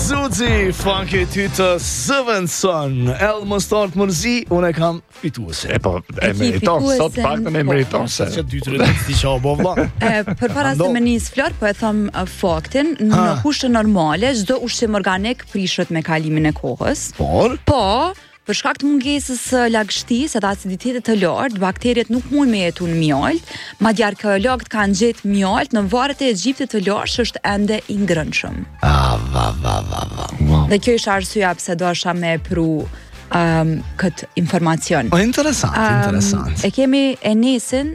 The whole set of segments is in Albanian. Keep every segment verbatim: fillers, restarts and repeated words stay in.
Zuzi, funky ty të Svensson, Elmo Start Mërzi, unë e kam fituese. E po, e meriton, sot pak me meriton se. Që dy të rëdit t'i qa bo vla. Për para se me njës Flor, po e thom faktin, në kushte normale, çdo ushqim organik prishet me kalimin e kohës. Por? Po, për shkak të mungesës së lagështisë dhe aciditetit të lartë, bakteriet nuk mund me jetu në mjalt, madje arkeologët kanë gjetë mjalt në varret e Egjiptit të lartë që është ende i ngrënshëm. Ah, va, va, va, va. Wow. Dhe kjo është arsyeja pse dosha me pru um, këtë informacion. O, interesant, um, interesant. E kemi Enesin,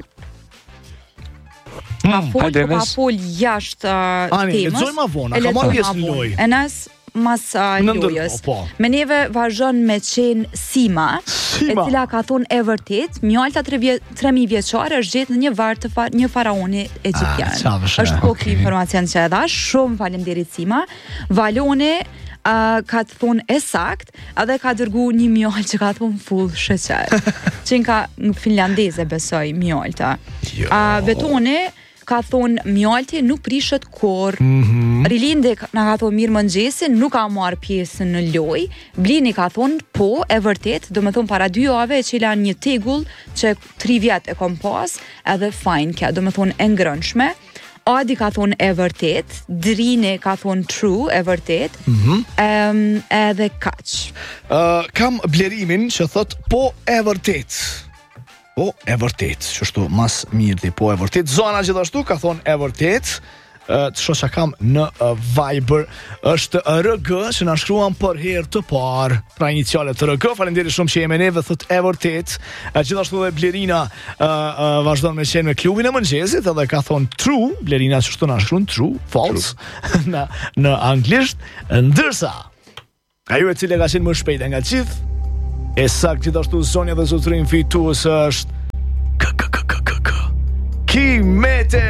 Hmm, pa fol, pa fol jashtë uh, Ani, temës. lexoj ma vona, ka marrë pjesë në lojë. Enes, mas uh, lojës. Po. Me neve vazhdon me qenë Sima, Sima, e cila ka thonë e vërtet, mjalta tre mijë vjeçare është gjetë në një varr të fa, një faraoni egjiptian. Ah, është po okay. Ky informacion që e dhash, shumë faleminderit Sima. Valone Uh, ka të thonë e sakt, edhe ka dërgu një mjalt që ka të thonë full sheqer. që nga në finlandeze besoj mjalta. Jo. Uh, Betone ka thonë mjalti nuk prishet kur. Mm-hmm. Rilinde na ka thonë mirë mëngjesi, nuk ka marrë pjesën në lojë. Blini ka thonë po, e vërtet, do me thonë para dy jave e qela një tegull që tri vjet e kom pas, edhe fajn kja, do me thonë e ngrënshme. Adi ka thonë e vërtet, Drine ka thonë true, e vërtet, mm-hmm. um, edhe kaq. Uh, kam blerimin që thot po e vërtet. Po e vërtet, qështu mas mirë dhe po e vërtet. Zona gjithashtu ka thonë e vërtet. Uh, të shoh që kam në uh, Viber është R G që na shkruan për herë të parë, pra inicialet të R G. Faleminderit shumë që jemi neve, thot e vërtet. Uh, gjithashtu dhe Blerina uh, uh, vazhdon me qenë me klubin e mëngjesit, edhe ka thonë true, Blerina që shtu na shkruan true, false në, në anglisht, ndërsa ajo e cila ka qenë më shpejt nga gjithë e sakt gjithashtu zonja dhe zotrin fitues është k k k k k k Kimete.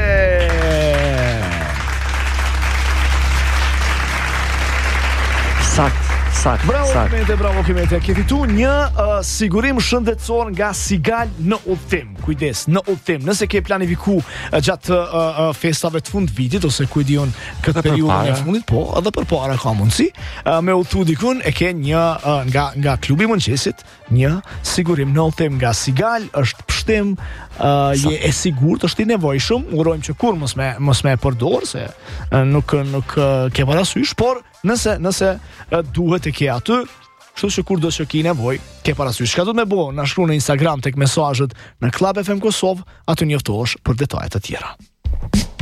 Sakt, sakt, bravo, sakt. Kimete, bravo Kimete. Ke fitu një uh, sigurim shëndetësor nga Sigal në udhtim. Kujdes, në udhtim. Nëse ke planifiku uh, gjatë uh, uh, festave të fund vitit ose ku e diun këtë periudhën e fundit, po, edhe përpara ka mundësi. Uh, me udhtu dikun e ke një uh, nga nga klubi i mëngjesit, një sigurim në udhtim nga Sigal, është pështim, uh, je e sigurt, është i nevojshëm. Urojmë që kur mos me mos me përdor se uh, nuk nuk uh, ke parasysh, por nëse nëse uh, duhet e ke aty. Kështu që kur do që ki nevoj, ke parasysh. Çka do të më bëj? Na shkruaj në Instagram tek mesazhet në Club F M Kosovë, aty njoftohesh për detajet të tjera.